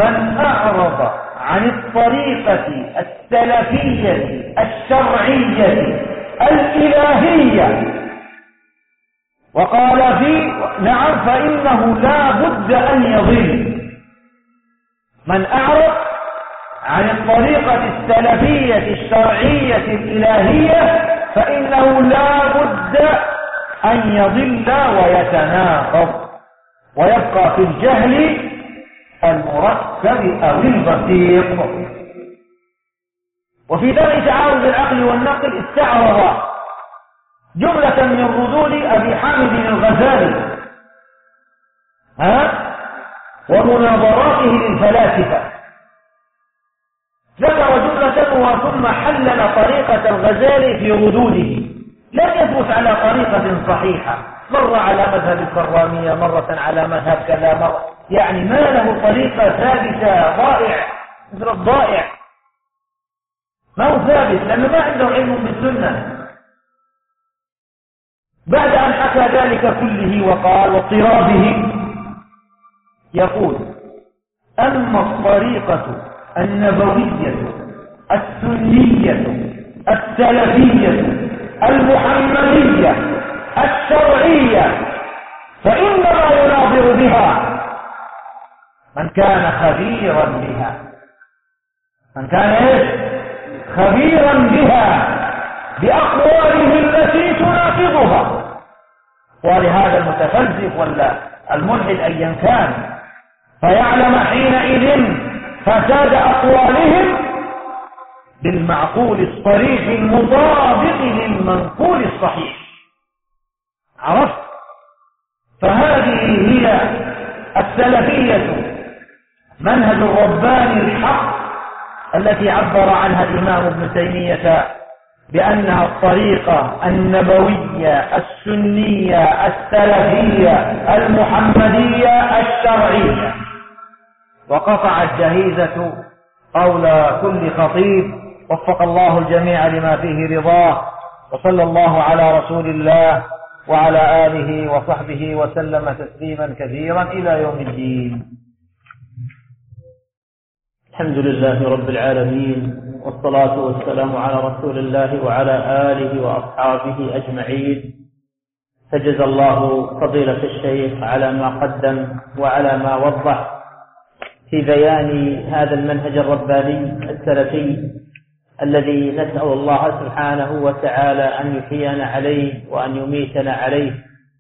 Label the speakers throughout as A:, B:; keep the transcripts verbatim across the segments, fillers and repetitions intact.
A: من أعرض عن الطريقة السلفية الشرعية الإلهية وقال في نعم فإنه لا بد أن يضل. من أعرض عن الطريقة السلفية الشرعية الإلهية فإنه لا بد أن يضل ويتناقض ويبقى في الجهل المركب أو البسيط. وفي درء تعارض العقل والنقل استعرض جملة من ردود أبي حامد الغزالي ها ومناظراته للفلاسفة. ذكر جملة ثم حلل طريقة الغزالي في ردوده. لم يثبت على طريقة صحيحة، مرة على مذهب الكرامية، مرة على مذهب كذا، مرة يعني ما له طريقة ثابتة. ضائع مثل الضائع، ما هو ثابت لأنه ما عنده علم بالسنة. بعد أن حكى ذلك كله وقال واضطرابه يقول: أما الطريقة النبوية السنية السلفية المحمدية الشرعية فإنما يناظر بها من كان خبيرا بها. من كان إيش؟ خبيرا بها بأقواله التي تناقضها. ولهذا المتفلسف ولا الملحد أيا كان فيعلم حينئذ فساد أقوالهم بالمعقول الصريح المطابق للمنقول الصحيح. عرفت؟ فهذه هي السلفية، منهج الرباني الحق التي عبر عنها الإمام ابن تيمية بأنها الطريقة النبوية السنية السلفية المحمدية الشرعية. وقطع الجهيزة قول كل خطيب، وفق الله الجميع لما فيه رضاه، وصلى الله على رسول الله وعلى آله وصحبه وسلم تسليما كثيرا إلى يوم الدين.
B: الحمد لله رب العالمين، والصلاة والسلام على رسول الله وعلى آله وأصحابه أجمعين. فجزى الله فضيلة الشيخ على ما قدم وعلى ما وضح في بيان هذا المنهج الرباني السلفي الذي نسأل الله سبحانه وتعالى أن يحيينا عليه وأن يميتنا عليه.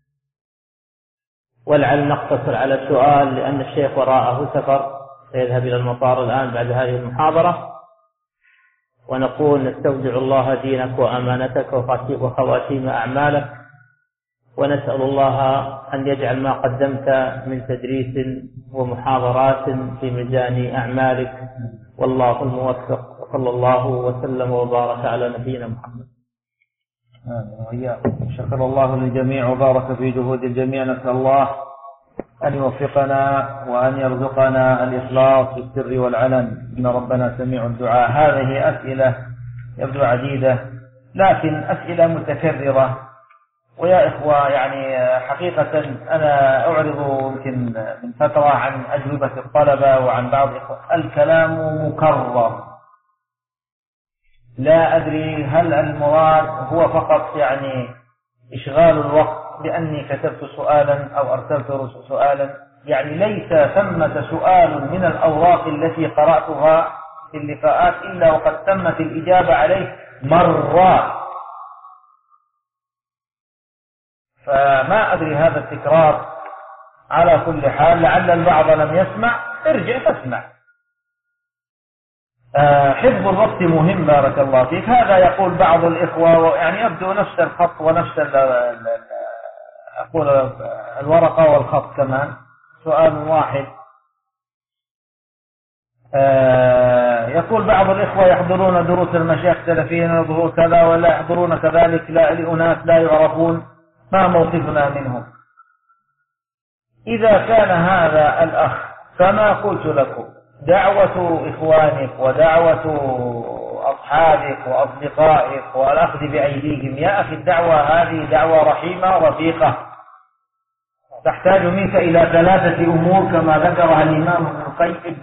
B: ولعل نقتصر على سؤال لأن الشيخ وراءه سفر سيذهب إلى المطار الآن بعد هذه المحاضرة، ونقول نستودع الله دينك وأمانتك وخواتيم أعمالك، ونسأل الله أن يجعل ما قدمت من تدريس ومحاضرات في ميزان أعمالك، والله الموفق. صلى الله وسلم وبارك على نبينا محمد.
A: شكر الله للجميع وبارك في جهود الجميع. نسأل الله أن يوفقنا وأن يرزقنا الإخلاص في السر والعلن، إن ربنا سميع الدعاء. هذه أسئلة يبدو عديدة لكن أسئلة متكررة. ويا إخوة يعني حقيقة أنا أعرض يمكن من فترة عن أجوبة الطلبة وعن بعض الكلام مكرر. لا أدري هل المراد هو فقط يعني إشغال الوقت بأني كتبت سؤالا أو أرسلت سؤالا، يعني ليس ثمة سؤال من الأوراق التي قرأتها في اللقاءات إلا وقد تمت الإجابة عليه مرات. فما أدري هذا التكرار. على كل حال لعل البعض لم يسمع، ارجع فاسمع. آه حفظ الوقت مهم بارك الله فيك. هذا يقول بعض الإخوة يعني يبدو نفس الخط ونفس ال ال أقول الورقة والخط كمان، سؤال واحد. آه يقول بعض الإخوة يحضرون دروس المشايخ السلفيين يحضرون كذا ولا يحضرون كذلك لا لأناس لا يعرفون، ما موقفنا منهم؟ إذا كان هذا الأخ كما قلت لكم دعوة إخوانك ودعوة أصحابك وأصدقائك والأخذ بأيديهم، يا أخي الدعوة هذه دعوة رحيمة رفيقة تحتاج منك إلى ثلاثة أمور كما ذكرها الإمام ابن القيم